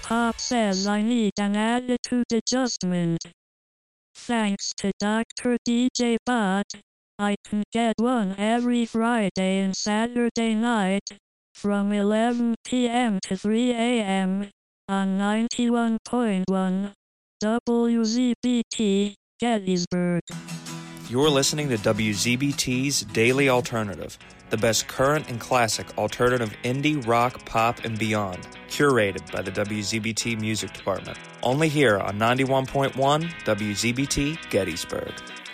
Pop says I need an attitude adjustment. Thanks to Dr. DJ Bot, I can get one every Friday and Saturday night from 11 p.m. to 3 a.m. on 91.1 WZBT Gettysburg. You're listening to WZBT's Daily Alternative, the best current and classic alternative indie, rock, pop, and beyond, curated by the WZBT Music Department. Only here on 91.1 WZBT Gettysburg.